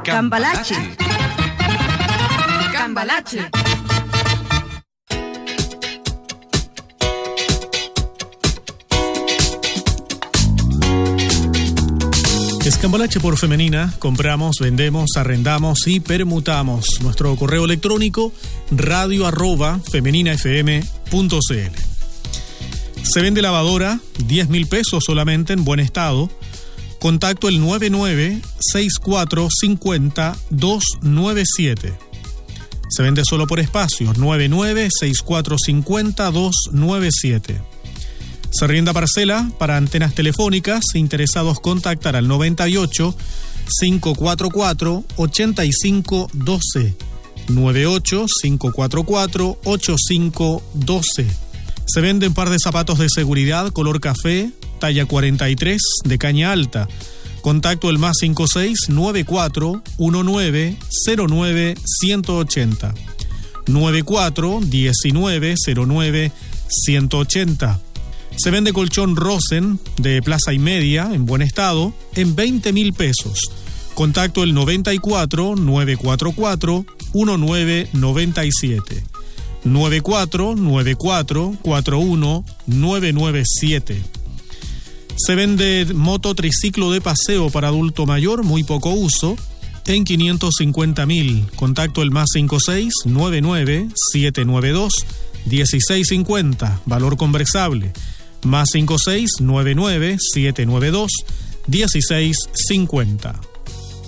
Cambalache. Cambalache. Cambalache por Femenina, compramos, vendemos, arrendamos y permutamos. Nuestro correo electrónico radio@femeninafm.cl. Se vende lavadora, 10.000 pesos solamente en buen estado. Contacto el 99-6450-297. Se vende solo por espacios, 99-6450-297. Se arrienda parcela para antenas telefónicas. Interesados contactar al 98-544-8512. 98-544-8512. Se venden par de zapatos de seguridad color café, talla 43, de caña alta. Contacto el +56-94-1909-180. 94-1909-180. Se vende colchón Rosen de plaza y media en buen estado en 20.000 pesos. Contacto el 94-944-1997. 94-94-41-997. Se vende moto triciclo de paseo para adulto mayor, muy poco uso, en 550.000. Contacto el +56-99-792-1650. Valor conversable. +56-99-792-1650.